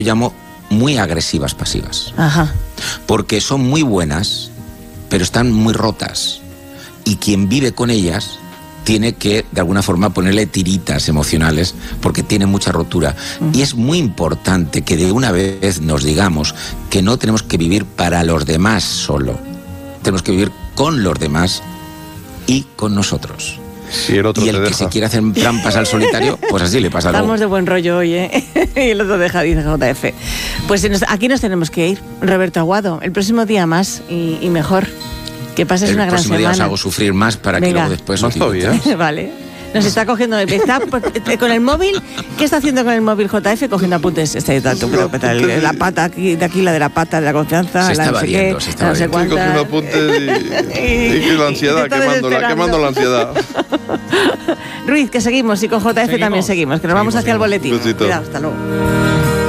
llamo muy agresivas pasivas. Ajá. Porque son muy buenas, pero están muy rotas. Y quien vive con ellas tiene que, de alguna forma, ponerle tiritas emocionales porque tiene mucha rotura. Y es muy importante que de una vez nos digamos que no tenemos que vivir para los demás solo. Tenemos que vivir con los demás y con nosotros. Si el otro y el te que deja. se quiere hacer trampas al solitario, pues así le pasa luego. Estamos de buen rollo hoy, ¿eh? Y el otro deja, dice JF. Pues aquí nos tenemos que ir, Roberto Aguado. El próximo día más y mejor. Que pases una gran semana. El próximo día os hago sufrir más para que luego después... Más todavía. Vale. Nos está cogiendo... Está con el móvil. ¿Qué está haciendo con el móvil JF? Cogiendo apuntes. La pata aquí, de aquí, la de la pata, de la confianza. Se la está no sé evadiendo, qué, se está no sé evadiendo. cuántas. Estoy cogiendo apuntes y la ansiedad, quemando la ansiedad. Ruiz, que seguimos. Y con JF también seguimos. Que nos vamos hacia el boletín. Besito. Cuidado, hasta luego.